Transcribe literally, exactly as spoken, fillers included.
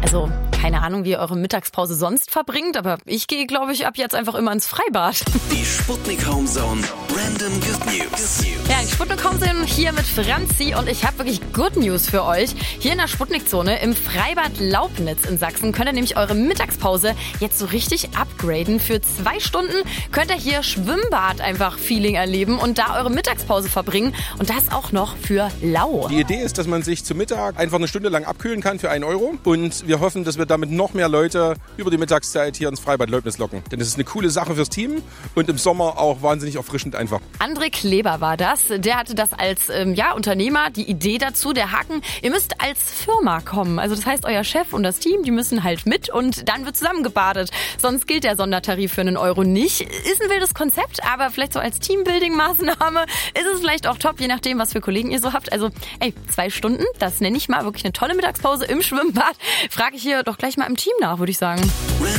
Also, keine Ahnung, wie ihr eure Mittagspause sonst verbringt, aber ich gehe, glaube ich, ab jetzt einfach immer ins Freibad. Die Sputnik Homezone Random Good News. Ja, die Sputnik Homezone hier mit Franzi und ich habe wirklich Good News für euch. Hier in der Sputnik-Zone im Freibad Laubnitz in Sachsen könnt ihr nämlich eure Mittagspause jetzt so richtig upgraden. Für zwei Stunden könnt ihr hier Schwimmbad einfach Feeling erleben und da eure Mittagspause verbringen und das auch noch für lau. Die Idee ist, dass man sich zum Mittag einfach eine Stunde lang abkühlen kann für einen Euro und wir hoffen, dass wir damit noch mehr Leute über die Mittagszeit hier ins Freibad Laubnitz locken. Denn es ist eine coole Sache fürs Team und im Sommer auch wahnsinnig erfrischend einfach. André Kleber war das. Der hatte das als ähm, ja, Unternehmer, die Idee dazu. Der Haken, ihr müsst als Firma kommen. Also das heißt, euer Chef und das Team, die müssen halt mit und dann wird zusammengebadet. Sonst gilt der Sondertarif für einen Euro nicht. Ist ein wildes Konzept, aber vielleicht so als Teambuilding-Maßnahme ist es vielleicht auch top, je nachdem, was für Kollegen ihr so habt. Also, ey, zwei Stunden, das nenne ich mal wirklich eine tolle Mittagspause im Schwimmbad. Frage ich hier doch gleich mal im Team nach, würde ich sagen.